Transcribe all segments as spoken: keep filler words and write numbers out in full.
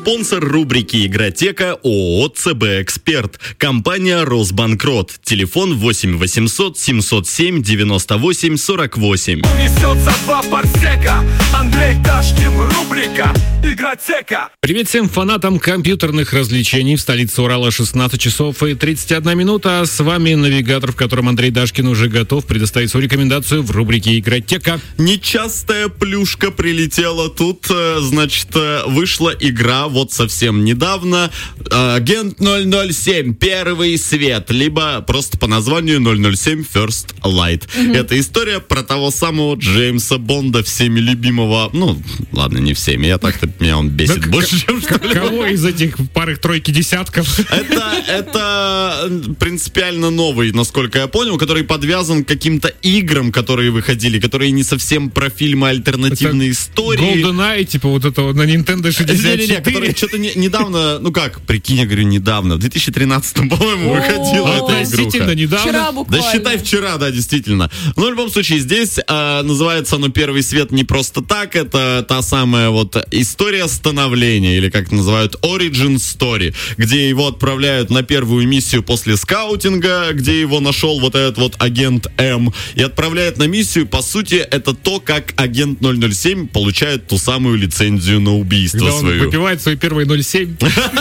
Спонсор рубрики «Игротека» ООО «ЦБ Эксперт». Компания «Росбанкрот». Телефон восемь восемьсот семьсот семь девяносто восемь сорок восемь. Несется два парсека. Андрей Дашкин, рубрика «Игротека». Привет всем фанатам компьютерных развлечений. В столице Урала шестнадцать часов и тридцать одна минута. С вами навигатор, в котором Андрей Дашкин уже готов предоставить свою рекомендацию в рубрике «Игротека». Нечастая плюшка прилетела тут. Значит, вышла игра вот совсем недавно. Агент ноль ноль семь. Первый свет. Либо просто по названию ноль ноль семь First Light. Mm-hmm. Это история про того самого Джеймса Бонда, всеми любимого. Ну, ладно, не всеми. Я так-то меня он бесит да, больше, чем что-либо. Кого из этих пары, тройки, десятков? Это, это принципиально новый, насколько я понял, который подвязан к каким-то играм, которые выходили, которые не совсем про фильмы, альтернативные это истории. GoldenEye, типа вот этого на Nintendo шестьдесят четыре. Не-не-не, который что-то не, недавно, ну как, прикинь, я говорю, недавно, в две тысячи тринадцатом, по-моему, выходила эта игруха. Действительно, недавно. Вчера буквально. Да считай вчера, да, действительно. Но в любом случае, здесь э, называется оно «Первый свет» не просто так, это та самая вот история становления, или как называют, origin story, где его отправляют на первую миссию после скаутинга, где его нашел вот этот вот агент М, и отправляют на миссию. По сути, это то, как агент ноль ноль семь получает ту самую лицензию на убийство когда свою. Он выпивает свои первые ноль семь.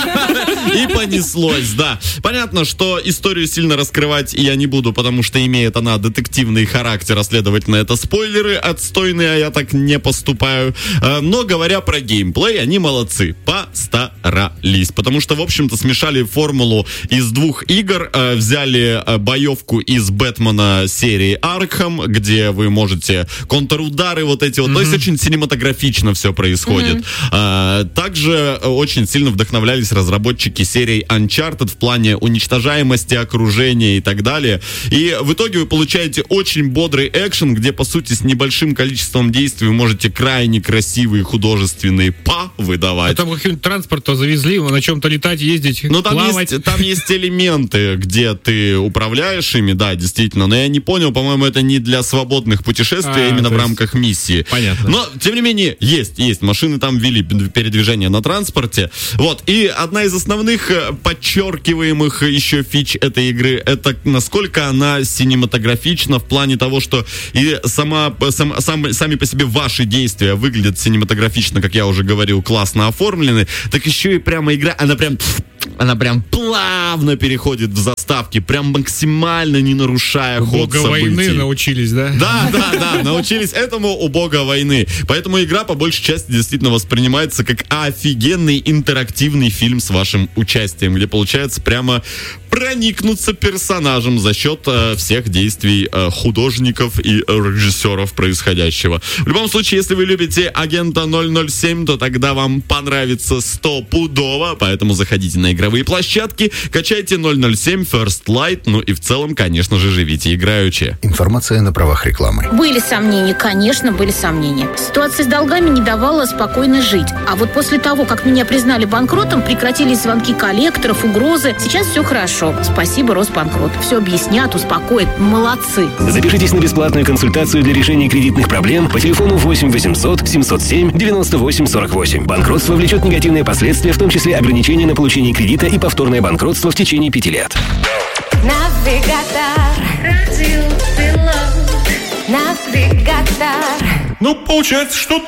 И понеслось, да. Понятно, что историю сильно раскрывать я не буду, потому что имеет она детективный характер, а следовательно, это спойлеры отстойные, а я так не поступаю. Но говоря про геймплей, они молодцы, постарались. Потому что, в общем-то, смешали формулу из двух игр, взяли боевку из Бэтмена серии Аркхам, где вы можете контрудары вот эти вот, mm-hmm. то есть очень синематографично все происходит. Mm-hmm. Также очень сильно вдохновлялись разработчики серии Uncharted в плане уничтожаемости окружения и так далее. И в итоге вы получаете очень бодрый экшен, где, по сути, с небольшим количеством действий вы можете крайне красивые художественные па выдавать. А там какой-нибудь транспорт-то завезли, на чем-то летать, ездить, ну, там плавать. Есть, там есть элементы, где ты управляешь ими, да, действительно. Но я не понял, по-моему, это не для свободных путешествий, а, а именно в рамках миссии. Понятно. Но, тем не менее, есть, есть. Машины там ввели передвижение на транспорте. Вот. И одна из основных подчеркиваемых еще фич этой игры, это насколько она синематографична в плане того, что и сама, сам, сам, сами по себе ваши действия выглядят синематографично, как я уже говорил, классно оформлены, так еще и прямо игра, она прям... Она прям плавно переходит в заставки, прям максимально не нарушая у ход бога событий. войны научились, да? Да, да, да, научились этому у бога войны. Поэтому игра по большей части действительно воспринимается как офигенный интерактивный фильм с вашим участием, где получается прямо проникнуться персонажем за счет э, всех действий э, художников и режиссеров происходящего. В любом случае, если вы любите агента ноль ноль семь, то тогда вам понравится стопудово, поэтому заходите на игровые площадки, качайте ноль ноль семь First Light, ну и в целом, конечно же, живите играючи. Информация на правах рекламы. Были сомнения, конечно, были сомнения. Ситуация с долгами не давала спокойно жить. А вот после того, как меня признали банкротом, прекратились звонки коллекторов, угрозы. Сейчас все хорошо. Спасибо, Росбанкрот. Все объяснят, успокоят. Молодцы. Запишитесь на бесплатную консультацию для решения кредитных проблем по телефону восемь восемьсот семьсот семь девяносто восемь сорок восемь. Банкротство влечет негативные последствия, в том числе ограничения на получение кредита и повторное банкротство в течение пяти лет. Навигатор. Радиопилот. Навигатор. Ну, получается, что